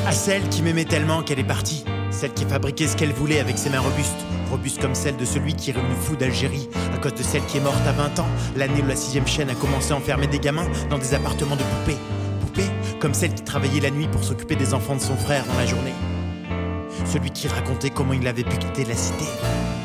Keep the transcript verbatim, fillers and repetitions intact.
À celle qui m'aimait tellement qu'elle est partie. Celle qui fabriquait ce qu'elle voulait avec ses mains robustes. Robustes comme celle de celui qui est revenu fou d'Algérie. À cause de celle qui est morte à vingt ans. L'année où la sixième chaîne a commencé à enfermer des gamins dans des appartements de poupées. Poupées comme celle qui travaillait la nuit pour s'occuper des enfants de son frère dans la journée. Celui qui racontait comment il avait pu quitter la cité.